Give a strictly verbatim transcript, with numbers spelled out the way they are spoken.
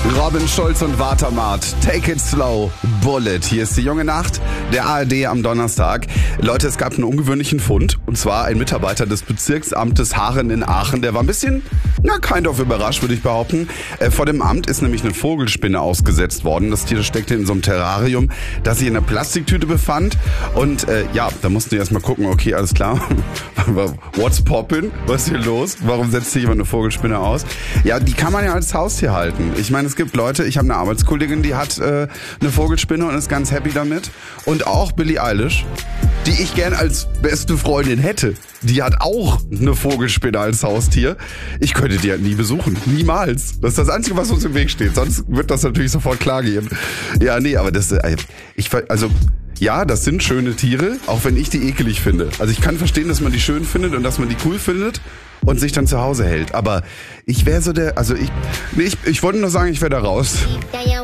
Robin Schulz und Watermart, Take It Slow, Bullet. Hier ist die junge Nacht der A R D am Donnerstag. Leute, es gab einen ungewöhnlichen Fund. Und zwar ein Mitarbeiter des Bezirksamtes Haaren in Aachen. Der war ein bisschen, na, kind of überrascht, würde ich behaupten. Äh, vor dem Amt ist nämlich eine Vogelspinne ausgesetzt worden. Das Tier steckte in so einem Terrarium, das sich in einer Plastiktüte befand. Und äh, ja, da mussten die erstmal gucken, okay, alles klar. What's poppin'? Was ist hier los? Warum setzt sich jemand eine Vogelspinne aus? Ja, die kann man ja als Haustier halten. Ich meine, es gibt Leute, ich habe eine Arbeitskollegin, die hat äh, eine Vogelspinne und ist ganz happy damit. Und auch Billie Eilish, die ich gern als beste Freundin hätte, die hat auch eine Vogelspinne als Haustier. Ich könnte die halt nie besuchen. Niemals. Das ist das Einzige, was uns im Weg steht. Sonst wird das natürlich sofort klar gehen. Ja, nee, aber das, äh, ich, also, ja, das sind schöne Tiere, auch wenn ich die ekelig finde. Also ich kann verstehen, dass man die schön findet und dass man die cool findet und sich dann zu Hause hält. Aber ich wäre so der, also ich, nee, ich, ich wollte nur sagen, ich wäre da raus.